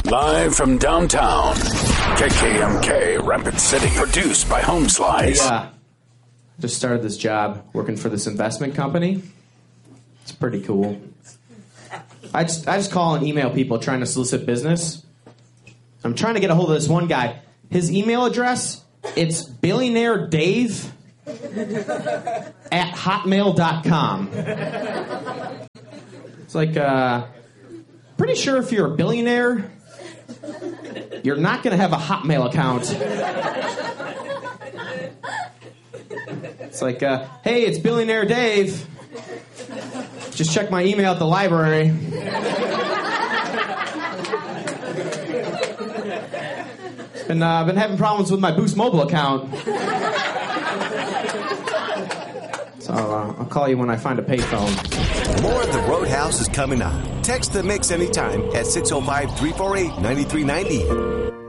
Live from downtown, KKMK, Rapid City. Produced by Homeslice. Just started this job working for this investment company. It's pretty cool. I just call and email people trying to solicit business. I'm trying to get a hold of this one guy. His email address, it's billionairedave@hotmail.com. It's like, pretty sure if you're a billionaire, you're not going to have a Hotmail account. It's like, hey, it's Billionaire Dave. Just check my email at the library. Been having problems with my Boost Mobile account. So I'll call you when I find a payphone. More of the Roadhouse is coming up. Text the Mix anytime at 605-348-9390.